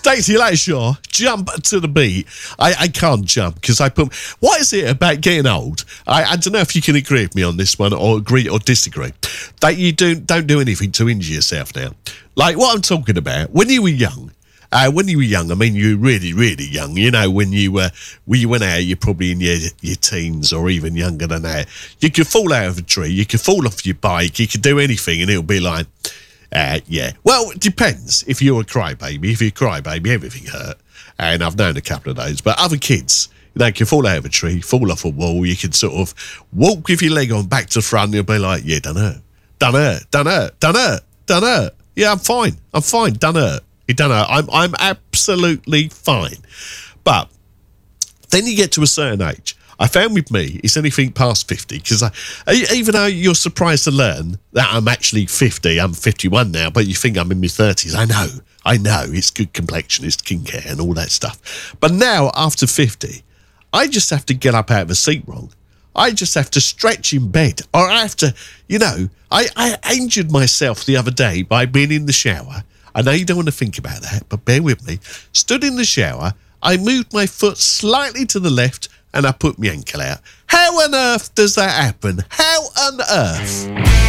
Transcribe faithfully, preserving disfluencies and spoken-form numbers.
Stacey Latshaw, jump to the beat. I, I can't jump because I put... What is it about getting old? I, I don't know if you can agree with me on this one or agree or disagree. That you don't, don't do anything to injure yourself now. Like what I'm talking about, when you were young, Uh, when you were young, I mean, you were really, really young. You know, when you uh, when you went out, you're probably in your, your teens or even younger than that. You could fall out of a tree, you could fall off your bike, you could do anything, and it'll be like, uh, yeah. Well, it depends. If you're a crybaby, if you're a crybaby, everything hurt. And I've known a couple of those. But other kids, they can fall out of a tree, fall off a wall. You can sort of walk with your leg on back to front, and you'll be like, yeah, done hurt, done hurt, done hurt, done hurt, done hurt. Yeah, I'm fine. I'm fine. Done hurt. It don't know. I'm I'm absolutely fine. But then you get to a certain age. I found with me, it's anything past fifty, because I, even though you're surprised to learn that I'm actually fifty, I'm fifty-one now, but you think I'm in my thirties. I know, I know, it's good complexion, it's skincare and all that stuff. But now, after fifty, I just have to get up out of a seat wrong. I just have to stretch in bed, or I have to, you know, I, I injured myself the other day by being in the shower. I know you don't want to think about that, but bear with me. Stood in the shower, I moved my foot slightly to the left, and I put my ankle out. How on earth does that happen? How on earth?